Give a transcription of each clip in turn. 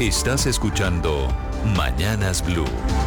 Estás escuchando Mañanas Blue.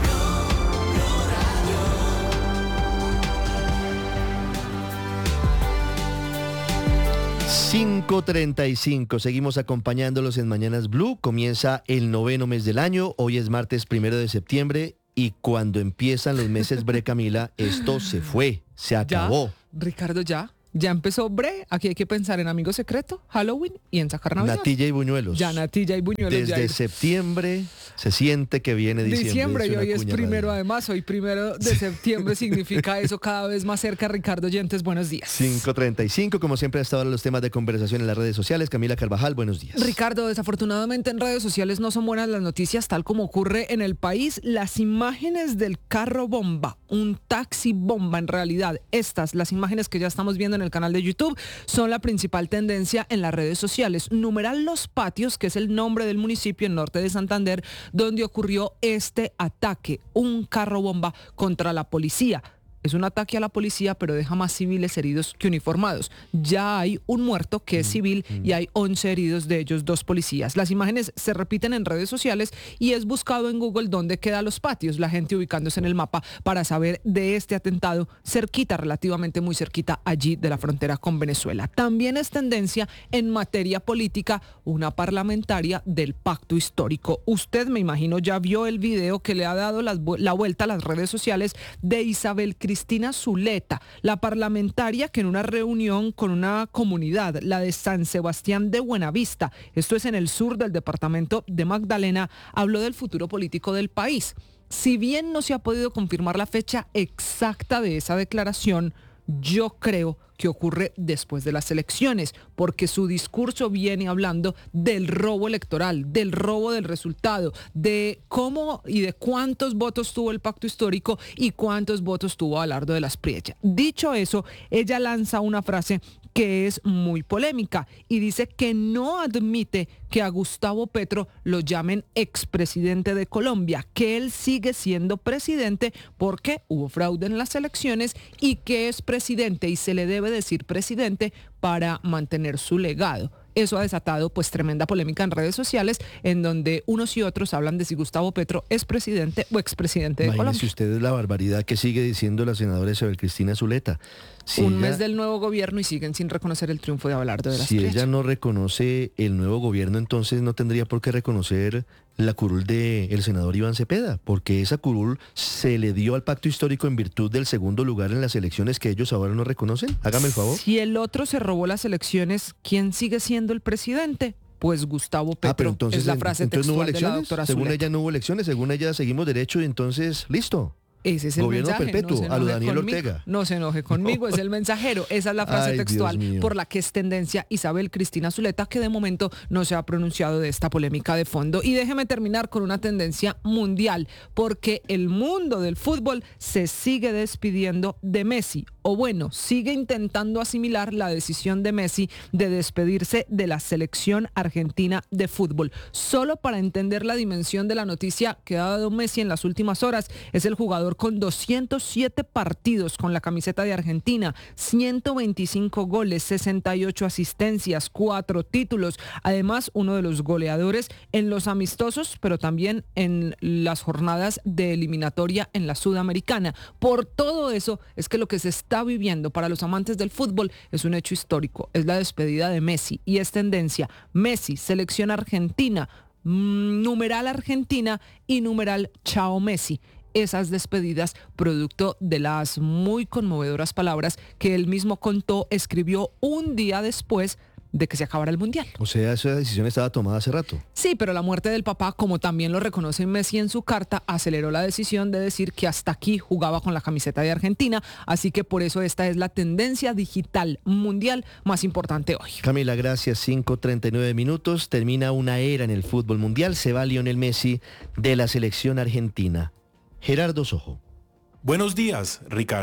5:35, seguimos acompañándolos en Mañanas Blue. Comienza el 9º mes del año, hoy es martes 1 de septiembre y cuando empiezan los meses Bre, Camila, esto se fue, se acabó. Ricardo, ya empezó Bre. Aquí hay que pensar en Amigo Secreto, Halloween y en sacar Navidad. Natilla y buñuelos. Ya natilla y buñuelos. Desde septiembre se siente que viene diciembre. Y hoy es primero, además, hoy 1 de septiembre significa eso cada vez más cerca. Ricardo Oyentes, buenos días. 5:35, como siempre hasta ahora los temas de conversación en las redes sociales. Camila Carvajal, buenos días. Ricardo, desafortunadamente en redes sociales no son buenas las noticias, tal como ocurre en el país. Las imágenes del carro bomba, un taxi bomba en realidad, las imágenes que ya estamos viendo en el canal de YouTube, son la principal tendencia en las redes sociales. Numeral Los Patios, que es el nombre del municipio en norte de Santander, donde ocurrió este ataque, un carro bomba contra la policía. Es un ataque a la policía, pero deja más civiles heridos que uniformados. Ya hay un muerto que es civil y hay 11 heridos, de ellos 2 policías. Las imágenes se repiten en redes sociales y es buscado en Google dónde quedan Los Patios, la gente ubicándose en el mapa para saber de este atentado cerquita, relativamente muy cerquita allí de la frontera con Venezuela. También es tendencia en materia política una parlamentaria del pacto histórico. Usted, me imagino, ya vio el video que le ha dado la vuelta a las redes sociales de Isabel Cristina Zuleta, la parlamentaria que en una reunión con una comunidad, la de San Sebastián de Buenavista, esto es en el sur del departamento de Magdalena, habló del futuro político del país. Si bien no se ha podido confirmar la fecha exacta de esa declaración, yo creo que ocurre después de las elecciones, porque su discurso viene hablando del robo electoral, del robo del resultado, de cómo y de cuántos votos tuvo el pacto histórico y cuántos votos tuvo Abelardo de las Priella. Dicho eso, ella lanza una frase que es muy polémica y dice que no admite que a Gustavo Petro lo llamen expresidente de Colombia, que él sigue siendo presidente porque hubo fraude en las elecciones y que es presidente y se le debe decir presidente para mantener su legado. Eso ha desatado pues tremenda polémica en redes sociales, en donde unos y otros hablan de si Gustavo Petro es presidente o expresidente de Colombia. Imagínese usted la barbaridad que sigue diciendo la senadora Isabel Cristina Zuleta. Un mes del nuevo gobierno y siguen sin reconocer el triunfo de Abelardo de las Priella. Si ella no reconoce el nuevo gobierno, entonces no tendría por qué reconocer la curul del senador Iván Cepeda, porque esa curul se le dio al pacto histórico en virtud del segundo lugar en las elecciones que ellos ahora no reconocen. Hágame el favor. Si el otro se robó las elecciones, ¿quién sigue siendo el presidente? Pues Gustavo Petro. Pero entonces, es la frase textual no hubo elecciones, de la doctora según Zuleta. ella no hubo elecciones, según ella seguimos derecho y entonces, listo. Ese es el Gobierno mensaje. perpetuo, No a lo Daniel conmigo, Ortega. No se enoje conmigo, es el mensajero. Esa es la frase Ay, textual Dios mío. por la que es tendencia Isabel Cristina Zuleta, que de momento no se ha pronunciado de esta polémica de fondo. Y déjeme terminar con una tendencia mundial, porque el mundo del fútbol se sigue despidiendo de Messi. O bueno, sigue intentando asimilar la decisión de Messi de despedirse de la selección argentina de fútbol. Solo para entender la dimensión de la noticia que ha dado Messi en las últimas horas, es el jugador con 207 partidos con la camiseta de Argentina, 125 goles, 68 asistencias, 4 títulos. Además, uno de los goleadores en los amistosos, pero también en las jornadas de eliminatoria en la Sudamericana. Por todo eso es que lo que se está viviendo para los amantes del fútbol es un hecho histórico, es la despedida de Messi y es tendencia. Messi, selección argentina, numeral Argentina y numeral Chao Messi. Esas despedidas, producto de las muy conmovedoras palabras que él mismo contó, escribió un día después de que se acabara el Mundial. O sea, esa decisión estaba tomada hace rato. Sí, pero la muerte del papá, como también lo reconoce Messi en su carta, aceleró la decisión de decir que hasta aquí jugaba con la camiseta de Argentina, así que por eso esta es la tendencia digital mundial más importante hoy. Camila, gracias. 5:39 minutos. Termina una era en el fútbol mundial. Se va Lionel Messi de la selección argentina. Gerardo Sojo. Buenos días, Ricardo.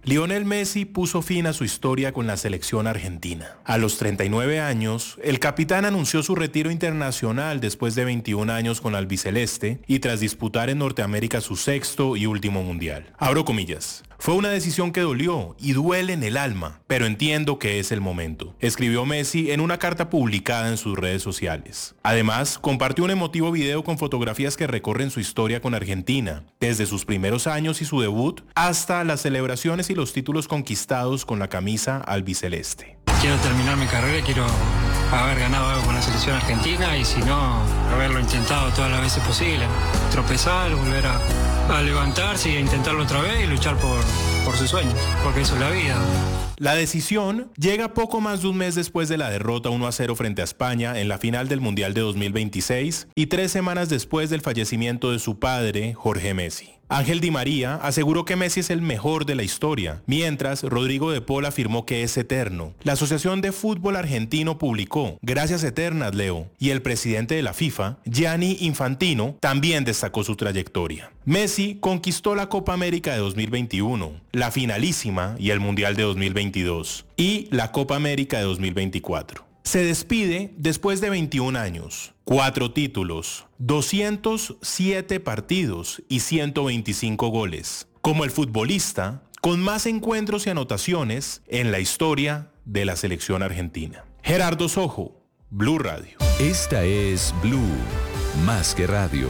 Lionel Messi puso fin a su historia con la selección argentina. A los 39 años, el capitán anunció su retiro internacional después de 21 años con la albiceleste y tras disputar en Norteamérica su sexto y último mundial. Abro comillas. Fue una decisión que dolió y duele en el alma, pero entiendo que es el momento, escribió Messi en una carta publicada en sus redes sociales. Además, compartió un emotivo video con fotografías que recorren su historia con Argentina, desde sus primeros años y su debut, hasta las celebraciones y los títulos conquistados con la camisa albiceleste. Quiero terminar mi carrera y quiero haber ganado algo con la selección argentina y si no, haberlo intentado todas las veces posibles. Tropezar, volver a levantarse y a intentarlo otra vez y luchar por sus sueños, porque eso es la vida. La decisión llega poco más de un mes después de la derrota 1-0 frente a España en la final del Mundial de 2026 y 3 semanas después del fallecimiento de su padre, Jorge Messi. Ángel Di María aseguró que Messi es el mejor de la historia, mientras Rodrigo de Paul afirmó que es eterno. La Asociación de Fútbol Argentino publicó "Gracias eternas, Leo", y el presidente de la FIFA, Gianni Infantino, también destacó su trayectoria. Messi conquistó la Copa América de 2021, la finalísima y el Mundial de 2022, y la Copa América de 2024. Se despide después de 21 años, 4 títulos, 207 partidos y 125 goles, como el futbolista con más encuentros y anotaciones en la historia de la selección argentina. Gerardo Sojo, Blue Radio. Esta es Blue, más que radio.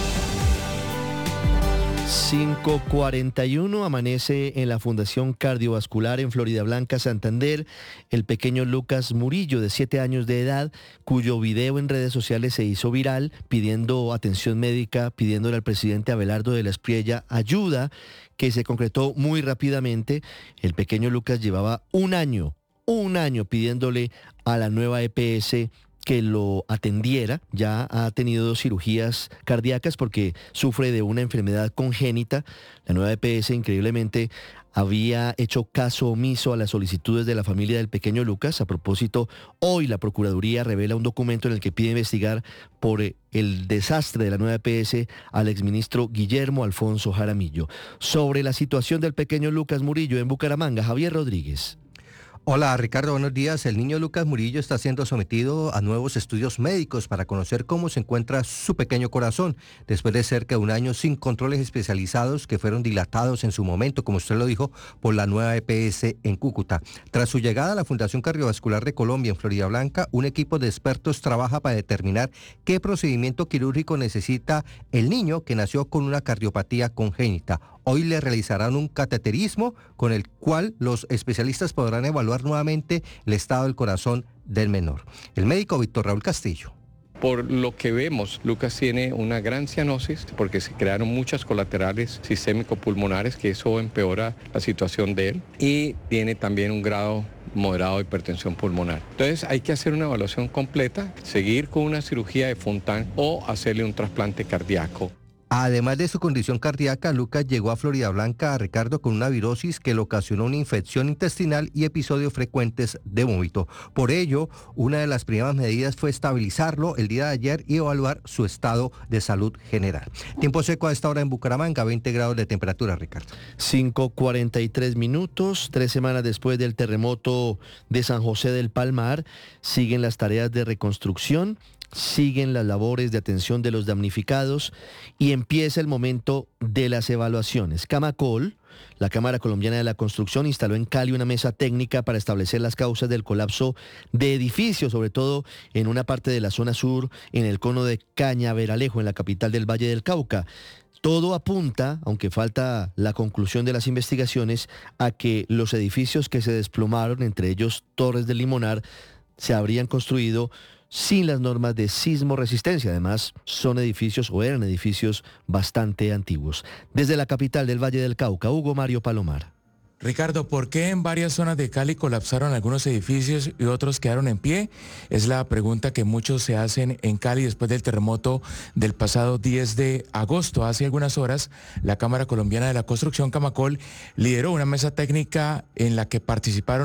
5:41 amanece en la Fundación Cardiovascular en Floridablanca, Santander, el pequeño Lucas Murillo, de 7 años de edad, cuyo video en redes sociales se hizo viral pidiendo atención médica, pidiéndole al presidente Abelardo de la Espriella ayuda, que se concretó muy rápidamente. El pequeño Lucas llevaba un año pidiéndole a la nueva EPS que lo atendiera. Ya ha tenido 2 cirugías cardíacas porque sufre de una enfermedad congénita. La nueva EPS increíblemente había hecho caso omiso a las solicitudes de la familia del pequeño Lucas. A propósito, hoy la Procuraduría revela un documento en el que pide investigar por el desastre de la nueva EPS al exministro Guillermo Alfonso Jaramillo. Sobre la situación del pequeño Lucas Murillo en Bucaramanga, Javier Rodríguez. Hola Ricardo, buenos días. El niño Lucas Murillo está siendo sometido a nuevos estudios médicos para conocer cómo se encuentra su pequeño corazón después de cerca de un año sin controles especializados que fueron dilatados en su momento, como usted lo dijo, por la nueva EPS en Cúcuta. Tras su llegada a la Fundación Cardiovascular de Colombia en Floridablanca, un equipo de expertos trabaja para determinar qué procedimiento quirúrgico necesita el niño que nació con una cardiopatía congénita. Hoy le realizarán un cateterismo con el cual los especialistas podrán evaluar nuevamente el estado del corazón del menor. El médico Víctor Raúl Castillo. Por lo que vemos, Lucas tiene una gran cianosis porque se crearon muchas colaterales sistémico-pulmonares, que eso empeora la situación de él, y tiene también un grado moderado de hipertensión pulmonar. Entonces hay que hacer una evaluación completa, seguir con una cirugía de Fontan o hacerle un trasplante cardíaco. Además de su condición cardíaca, Lucas llegó a Floridablanca, Ricardo, con una virosis que le ocasionó una infección intestinal y episodios frecuentes de vómito. Por ello, una de las primeras medidas fue estabilizarlo el día de ayer y evaluar su estado de salud general. Tiempo seco a esta hora en Bucaramanga, 20 grados de temperatura, Ricardo. 5:43 minutos, 3 semanas después del terremoto de San José del Palmar, siguen las tareas de reconstrucción. Siguen las labores de atención de los damnificados y empieza el momento de las evaluaciones. Camacol, la Cámara Colombiana de la Construcción, instaló en Cali una mesa técnica para establecer las causas del colapso de edificios, sobre todo en una parte de la zona sur, en el cono de Cañaveralejo, en la capital del Valle del Cauca. Todo apunta, aunque falta la conclusión de las investigaciones, a que los edificios que se desplomaron, entre ellos Torres del Limonar, se habrían construido sin las normas de sismo resistencia. Además, son edificios o eran edificios bastante antiguos. Desde la capital del Valle del Cauca, Hugo Mario Palomar. Ricardo, ¿por qué en varias zonas de Cali colapsaron algunos edificios y otros quedaron en pie? Es la pregunta que muchos se hacen en Cali después del terremoto del pasado 10 de agosto. Hace algunas horas, la Cámara Colombiana de la Construcción, Camacol, lideró una mesa técnica en la que participaron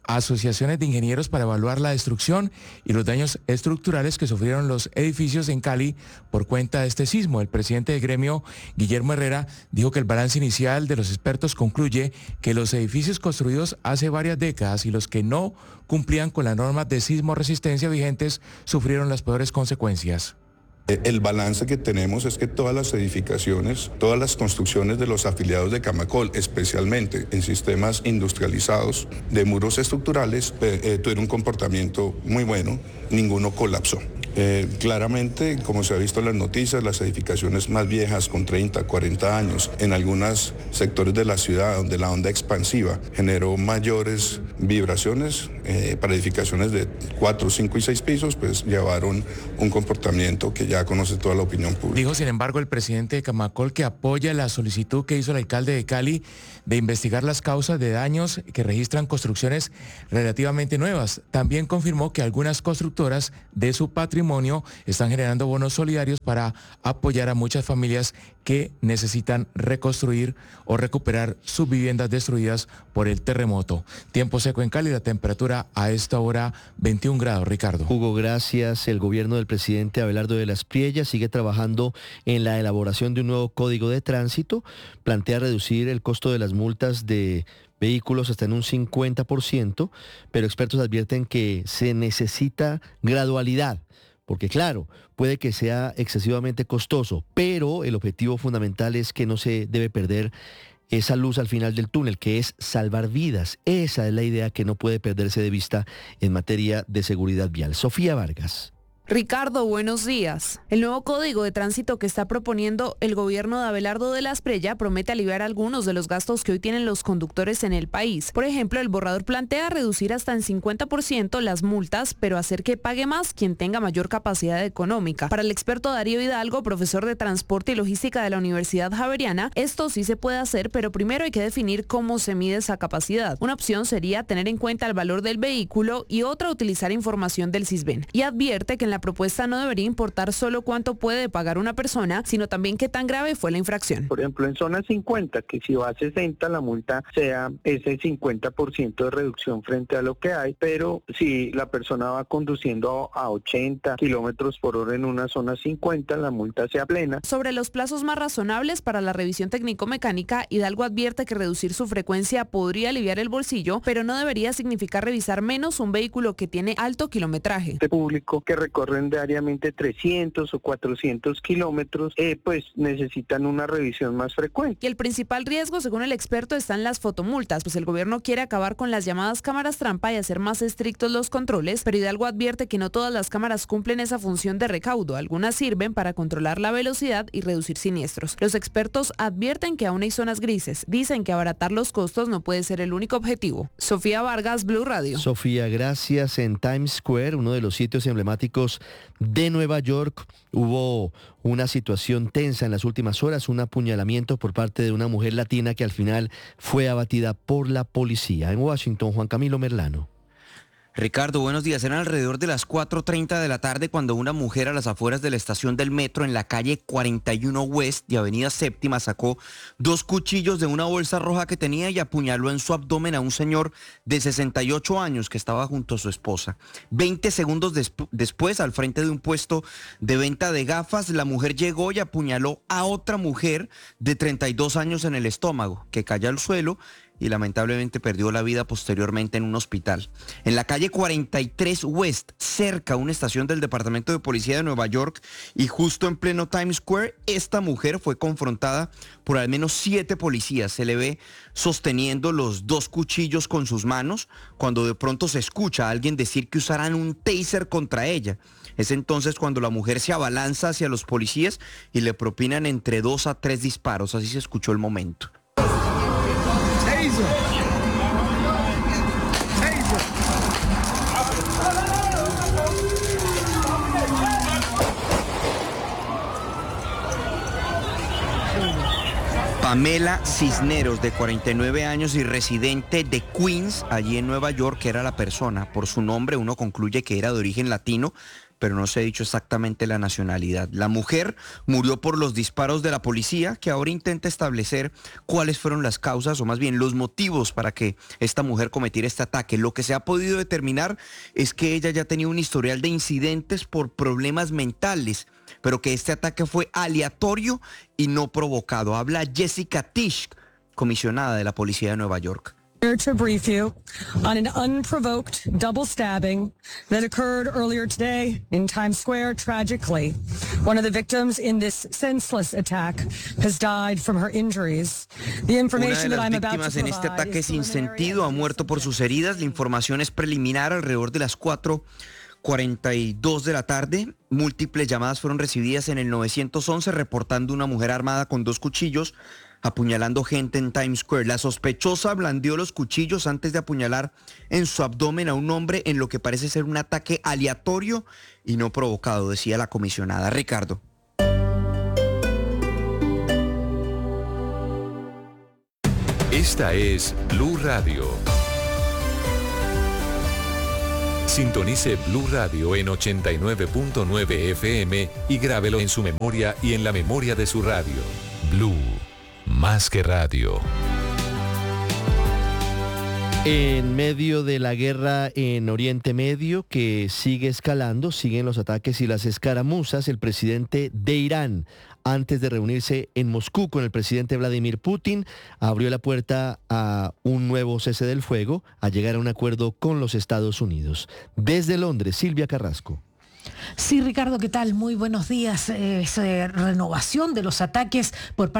asociaciones de ingenieros para evaluar la destrucción y los daños estructurales que sufrieron los edificios en Cali por cuenta de este sismo. El presidente del gremio, Guillermo Herrera, dijo que el balance inicial de los expertos concluye que los edificios construidos hace varias décadas y los que no cumplían con las normas de sismo resistencia vigentes sufrieron las peores consecuencias. El balance que tenemos es que todas las edificaciones, todas las construcciones de los afiliados de Camacol, especialmente en sistemas industrializados de muros estructurales, tuvieron un comportamiento muy bueno, ninguno colapsó. Claramente, como se ha visto en las noticias, las edificaciones más viejas con 30, 40 años, en algunos sectores de la ciudad donde la onda expansiva generó mayores vibraciones, para edificaciones de 4, 5 y 6 pisos, pues llevaron un comportamiento que ya conoce toda la opinión pública. Dijo, sin embargo, el presidente de Camacol que apoya la solicitud que hizo el alcalde de Cali de investigar las causas de daños que registran construcciones relativamente nuevas. También confirmó que algunas constructoras de su patrimonio están generando bonos solidarios para apoyar a muchas familias que necesitan reconstruir o recuperar sus viviendas destruidas por el terremoto. Tiempo seco en Cali, la temperatura a esta hora 21 grados. Ricardo. Hugo, gracias. El gobierno del presidente Abelardo de las Priellas sigue trabajando en la elaboración de un nuevo código de tránsito. Plantea reducir el costo de las multas de vehículos hasta en un 50%, pero expertos advierten que se necesita gradualidad. Porque claro, puede que sea excesivamente costoso, pero el objetivo fundamental es que no se debe perder esa luz al final del túnel, que es salvar vidas. Esa es la idea que no puede perderse de vista en materia de seguridad vial. Sofía Vargas. Ricardo, buenos días. El nuevo código de tránsito que está proponiendo el gobierno de Abelardo de las Priellas promete aliviar algunos de los gastos que hoy tienen los conductores en el país. Por ejemplo, el borrador plantea reducir hasta en 50% las multas, pero hacer que pague más quien tenga mayor capacidad económica. Para el experto Darío Hidalgo, profesor de Transporte y Logística de la Universidad Javeriana, esto sí se puede hacer, pero primero hay que definir cómo se mide esa capacidad. Una opción sería tener en cuenta el valor del vehículo y otra utilizar información del Sisbén. Y advierte que en la propuesta no debería importar solo cuánto puede pagar una persona, sino también qué tan grave fue la infracción. Por ejemplo, en zona 50, que si va a 60, la multa sea ese 50% de reducción frente a lo que hay, pero si la persona va conduciendo a 80 kilómetros por hora en una zona 50, la multa sea plena. Sobre los plazos más razonables para la revisión técnico-mecánica, Hidalgo advierte que reducir su frecuencia podría aliviar el bolsillo, pero no debería significar revisar menos un vehículo que tiene alto kilometraje. Este público que recorren diariamente 300 o 400 kilómetros, pues necesitan una revisión más frecuente. Y el principal riesgo, según el experto, está en las fotomultas, pues el gobierno quiere acabar con las llamadas cámaras trampa y hacer más estrictos los controles, pero Hidalgo advierte que no todas las cámaras cumplen esa función de recaudo. Algunas sirven para controlar la velocidad y reducir siniestros. Los expertos advierten que aún hay zonas grises. Dicen que abaratar los costos no puede ser el único objetivo. Sofía Vargas, Blue Radio. Sofía, gracias. En Times Square, uno de los sitios emblemáticos de Nueva York, hubo una situación tensa en las últimas horas, un apuñalamiento por parte de una mujer latina que al final fue abatida por la policía. En Washington, Juan Camilo Merlano. Ricardo, buenos días. Eran alrededor de las 4:30 de la tarde cuando una mujer a las afueras de la estación del metro en la calle 41 West y Avenida Séptima sacó 2 cuchillos de una bolsa roja que tenía y apuñaló en su abdomen a un señor de 68 años que estaba junto a su esposa. 20 segundos después, al frente de un puesto de venta de gafas, la mujer llegó y apuñaló a otra mujer de 32 años en el estómago, que cayó al suelo y lamentablemente perdió la vida posteriormente en un hospital. En la calle 43 West, cerca a una estación del Departamento de Policía de Nueva York y justo en pleno Times Square, esta mujer fue confrontada por al menos 7 policías. Se le ve sosteniendo los 2 cuchillos con sus manos cuando de pronto se escucha a alguien decir que usarán un taser contra ella. Es entonces cuando la mujer se abalanza hacia los policías y le propinan entre 2 a 3 disparos. Así se escuchó el momento. Pamela Cisneros, de 49 años y residente de Queens, allí en Nueva York, era la persona. Por su nombre uno concluye que era de origen latino, pero no se ha dicho exactamente la nacionalidad. La mujer murió por los disparos de la policía, que ahora intenta establecer cuáles fueron las causas, o más bien los motivos para que esta mujer cometiera este ataque. Lo que se ha podido determinar es que ella ya tenía un historial de incidentes por problemas mentales, pero que este ataque fue aleatorio y no provocado. Habla Jessica Tisch, comisionada de la Policía de Nueva York. Here to brief you on an unprovoked double stabbing that occurred earlier today in Times Square. Tragically, one of the victims in this senseless attack has died from her injuries. The information that I'm about to provide. Una de las víctimas en este ataque sin sentido ha muerto por sus heridas. La información es preliminar. Alrededor de las 4:42 de la tarde, múltiples llamadas fueron recibidas en el 911 reportando una mujer armada con 2 cuchillos apuñalando gente en Times Square. La sospechosa blandió los cuchillos antes de apuñalar en su abdomen a un hombre en lo que parece ser un ataque aleatorio y no provocado, decía la comisionada. Ricardo. Esta es Blue Radio. Sintonice Blue Radio en 89.9 FM y grábelo en su memoria y en la memoria de su radio. Blue, más que radio. En medio de la guerra en Oriente Medio, que sigue escalando, siguen los ataques y las escaramuzas, el presidente de Irán, antes de reunirse en Moscú con el presidente Vladimir Putin, abrió la puerta a un nuevo cese del fuego, a llegar a un acuerdo con los Estados Unidos. Desde Londres, Silvia Carrasco. Sí, Ricardo, ¿qué tal? Muy buenos días. Renovación de los ataques por parte